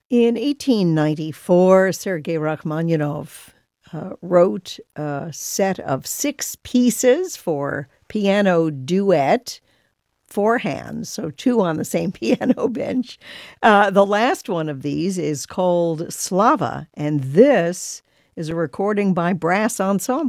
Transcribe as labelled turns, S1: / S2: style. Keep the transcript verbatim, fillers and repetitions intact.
S1: In eighteen ninety-four, Sergei Rachmaninoff uh, wrote a set of six pieces for piano duet, four hands, so two on the same piano bench. Uh, the last one of these is called Slava, and this is a recording by Brass Ensemble.